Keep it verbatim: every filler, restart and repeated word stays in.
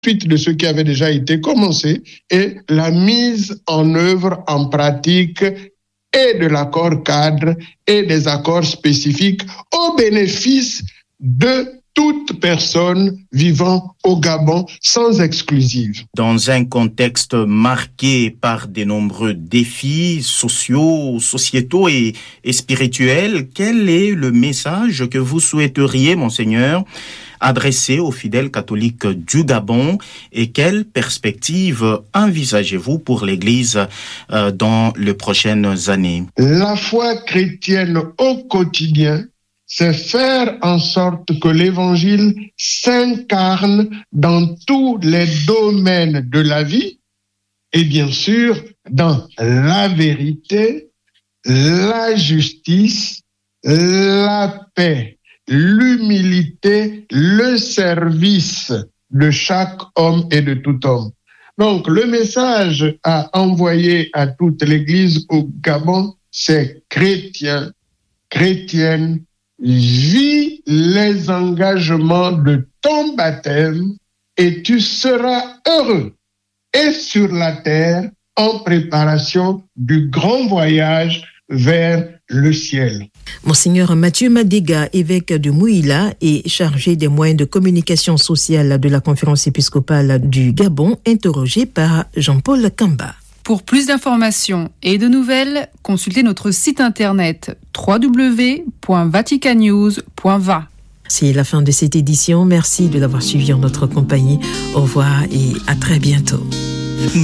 suite de ce qui avait déjà été commencé et la mise en œuvre en pratique et de l'accord cadre et des accords spécifiques au bénéfice de toute personne vivant au Gabon sans exclusive. Dans un contexte marqué par de nombreux défis sociaux, sociétaux et, et spirituels, quel est le message que vous souhaiteriez, Monseigneur, adresser aux fidèles catholiques du Gabon et quelles perspectives envisagez-vous pour l'Église euh, dans les prochaines années? La foi chrétienne au quotidien, c'est faire en sorte que l'Évangile s'incarne dans tous les domaines de la vie et bien sûr dans la vérité, la justice, la paix, l'humilité, le service de chaque homme et de tout homme. Donc, le message à envoyer à toute l'Église au Gabon, c'est chrétien, chrétienne, vis les engagements de ton baptême et tu seras heureux et sur la terre en préparation du grand voyage vers le ciel. Monseigneur Mathieu Madega, évêque de Mouila et chargé des moyens de communication sociale de la conférence épiscopale du Gabon, interrogé par Jean-Paul Kamba. Pour plus d'informations et de nouvelles, consultez notre site internet w w w point vatican news point v a. C'est la fin de cette édition. Merci de l'avoir suivi en notre compagnie. Au revoir et à très bientôt.